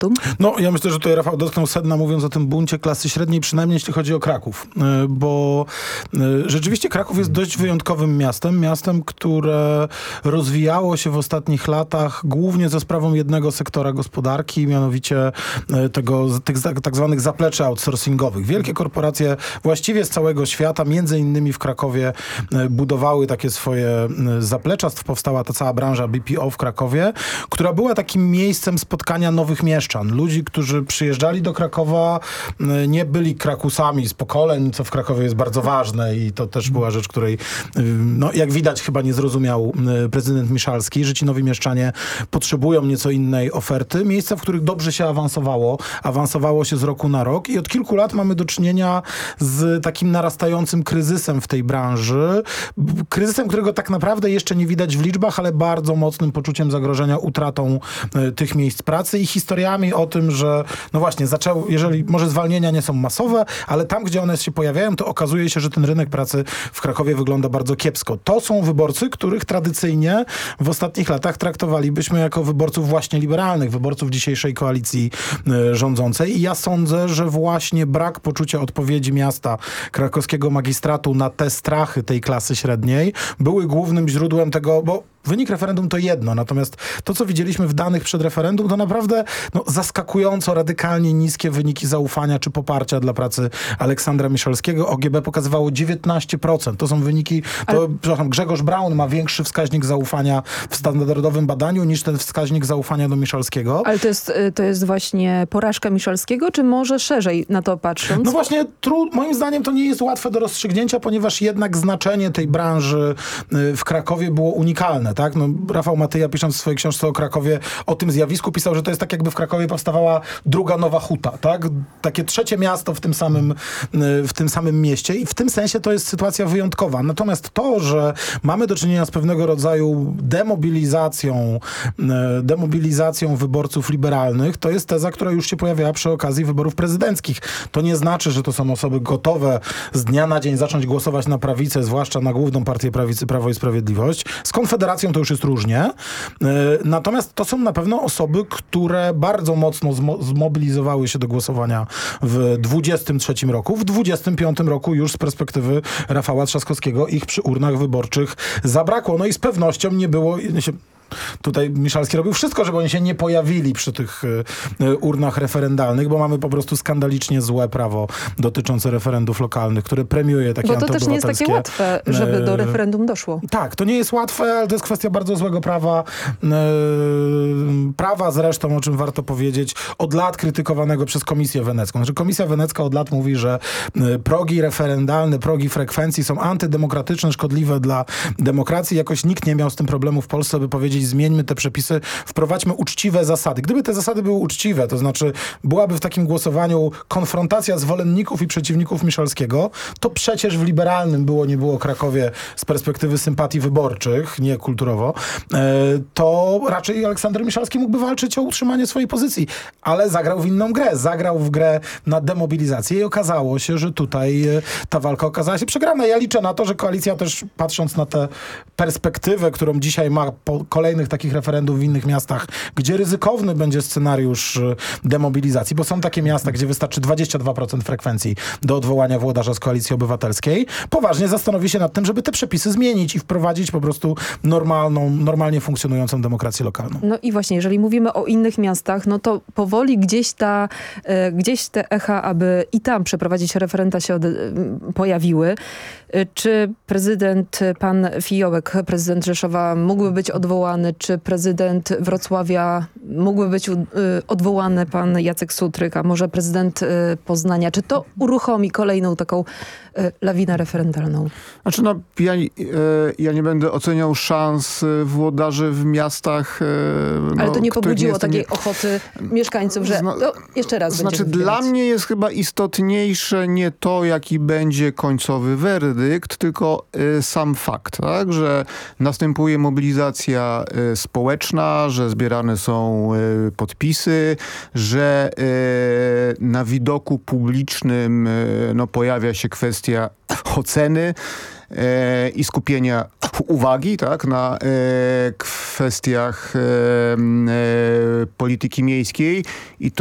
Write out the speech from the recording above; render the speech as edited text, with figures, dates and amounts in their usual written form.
momentum? No, ja myślę, że tutaj Rafał dotknął sedna, mówiąc o tym buncie klasy średniej, przynajmniej jeśli chodzi o Kraków. Bo rzeczywiście Kraków jest dość wyjątkowym miastem, które rozwijało się w ostatnich latach głównie za sprawą jednego sektora gospodarki, mianowicie tych tak zwanych zapleczy outsourcingowych. Wielkie korporacje właściwie z całego świata, między innymi w Krakowie, budowały takie swoje zaplecza. Powstała ta cała branża BPO w Krakowie, która była takim miejscem spotkania nowych mieszczan. Ludzi, którzy przyjeżdżali do Krakowa, nie byli krakusami z pokoleń, co w Krakowie jest bardzo ważne i to też była rzecz, której, no, jak widać, chyba nie zrozumiał prezydent Miszalski, że ci nowi mieszczanie potrzebują nieco innej oferty. Miejsca, w których dobrze się awansowało się z roku na rok i od kilku lat mamy do czynienia z takim narastającym kryzysem w tej branży. Kryzysem, którego tak naprawdę jeszcze nie widać w liczbach, ale bardzo mocnym poczuciem zagrożenia utratą tych miejsc pracy i historiami o tym, że no właśnie, jeżeli może zwalnienia nie są masowe, ale tam, gdzie one się pojawiają, to okazuje się, że ten rynek pracy w Krakowie wygląda bardzo kiepsko. To są wyborcy, których tradycyjnie w ostatnich latach traktowalibyśmy jako wyborców właśnie liberalnych, wyborców dzisiejszej koalicji rządzącej. I ja sądzę, że właśnie brak poczucia odpowiedzi miasta, krakowskiego magistratu na te strachy tej klasy średniej były głównym źródłem tego, bo wynik referendum to jedno, natomiast to, co widzieliśmy w danych przed referendum, to naprawdę zaskakująco radykalnie niskie wyniki zaufania czy poparcia dla pracy Aleksandra Miszalskiego. OGB pokazywało 19%. To są wyniki, Grzegorz Braun ma większy wskaźnik zaufania w standardowym badaniu niż ten wskaźnik zaufania do Miszalskiego. Ale to jest właśnie porażka Miszalskiego, czy może szerzej na to patrząc? No właśnie, moim zdaniem to nie jest łatwe do rozstrzygnięcia, ponieważ jednak znaczenie tej branży w Krakowie było unikalne. Tak? No, Rafał Matyja, pisząc w swojej książce o Krakowie, o tym zjawisku, pisał, że to jest tak, jakby w Krakowie powstawała druga Nowa Huta. Tak? Takie trzecie miasto w tym samym mieście i w tym sensie to jest sytuacja wyjątkowa. Natomiast to, że mamy do czynienia z pewnego rodzaju demobilizacją wyborców liberalnych, to jest teza, która już się pojawiała przy okazji wyborów prezydenckich. To nie znaczy, że to są osoby gotowe z dnia na dzień zacząć głosować na prawicę, zwłaszcza na główną partię prawicy, Prawo i Sprawiedliwość. Z Konfederacją to już jest różnie. Natomiast to są na pewno osoby, które bardzo mocno zmobilizowały się do głosowania w 23 roku. W 25 roku już z perspektywy Rafała Trzaskowskiego ich przy urnach wyborczych zabrakło. No i z pewnością nie było... Tutaj Miszalski robił wszystko, żeby oni się nie pojawili przy tych urnach referendalnych, bo mamy po prostu skandalicznie złe prawo dotyczące referendów lokalnych, które premiuje takie antyobywatelskie. Bo to też nie jest takie łatwe, żeby do referendum doszło. Tak, to nie jest łatwe, ale to jest kwestia bardzo złego prawa. Prawa zresztą, o czym warto powiedzieć, od lat krytykowanego przez Komisję Wenecką. Znaczy Komisja Wenecka od lat mówi, że progi referendalne, progi frekwencji są antydemokratyczne, szkodliwe dla demokracji. Jakoś nikt nie miał z tym problemu w Polsce, by powiedzieć, zmieńmy te przepisy, wprowadźmy uczciwe zasady. Gdyby te zasady były uczciwe, to znaczy byłaby w takim głosowaniu konfrontacja zwolenników i przeciwników Miszalskiego, to przecież w liberalnym nie było Krakowie z perspektywy sympatii wyborczych, nie kulturowo, to raczej Aleksander Miszalski mógłby walczyć o utrzymanie swojej pozycji. Ale zagrał w inną grę. Zagrał w grę na demobilizację i okazało się, że tutaj ta walka okazała się przegrana. Ja liczę na to, że koalicja też, patrząc na tę perspektywę, którą dzisiaj ma po kolejnych takich referendów w innych miastach, gdzie ryzykowny będzie scenariusz demobilizacji, bo są takie miasta, gdzie wystarczy 22% frekwencji do odwołania włodarza z Koalicji Obywatelskiej, poważnie zastanowi się nad tym, żeby te przepisy zmienić i wprowadzić po prostu normalnie funkcjonującą demokrację lokalną. No i właśnie, jeżeli mówimy o innych miastach, no to powoli gdzieś te echa, aby i tam przeprowadzić referenda się pojawiły. Czy prezydent pan Fiołek, prezydent Rzeszowa mógłby być odwołany? Czy prezydent Wrocławia mógłby być odwołany pan Jacek Sutryk, a może prezydent Poznania? Czy to uruchomi kolejną taką lawinę referendalną? Znaczy ja nie będę oceniał szans włodarzy w miastach. Ale to nie pobudziło takiej ochoty mieszkańców, że jeszcze raz Znaczy dla mnie jest chyba istotniejsze nie to, jaki będzie końcowy werdykt, tylko sam fakt, tak? Że następuje mobilizacja społeczna, że zbierane są podpisy, że na widoku publicznym pojawia się kwestia oceny i skupienia uwagi, tak, na kwestiach polityki miejskiej i